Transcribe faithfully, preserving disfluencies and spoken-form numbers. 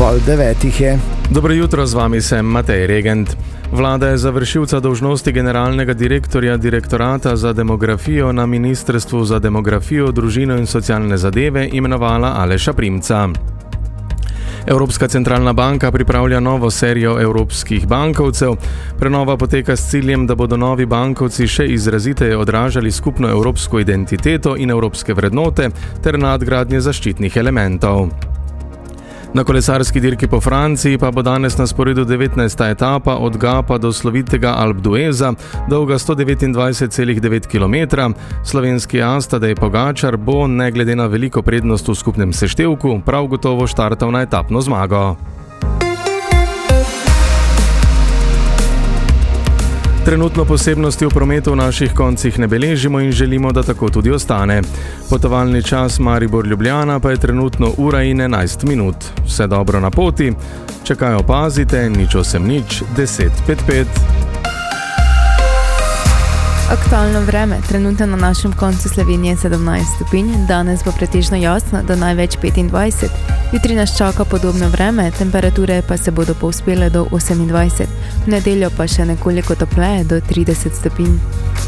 pol devetih je. Dobro jutro, z vami sem Matej Regent. Vlada je za vršilca dolžnosti generalnega direktorja Direktorata za demografijo na Ministrstvu za demografijo, družino in socialne zadeve imenovala Aleša Primca. Evropska centralna banka pripravlja novo serijo evropskih bankovcev. Prenova poteka s ciljem, da bodo novi bankovci še izraziteje odražali skupno evropsko identiteto in evropske vrednote ter nadgradnje zaščitnih elementov. Na kolesarski dirki po Franciji pa bo danes na sporedu devetnajsta etapa od Gapa do slovitega Alpe d'Hueza, dolga sto devetindvajset celih devet kilometra. Slovenski as Tadej Pogačar bo, ne glede na veliko prednost v skupnem seštevku, prav gotovo štartal na etapno zmago. Trenutno posebnosti v prometu v naših koncih ne beležimo in želimo, da tako tudi ostane. Potovalni čas Maribor-Ljubljana pa je trenutno ura in enajst minut. Vse dobro na poti, če kaj opazite, nič osem nič, deset pet pet. Aktualno vreme, trenutno na našem koncu Slovenije sedemnajst stopinj, danes bo pretežno jasno do največ petindvajset. Jutri nas čaka podobno vreme, temperature pa se bodo povzpele do osemindvajset, v nedeljo pa še nekoliko topleje do trideset stopinj.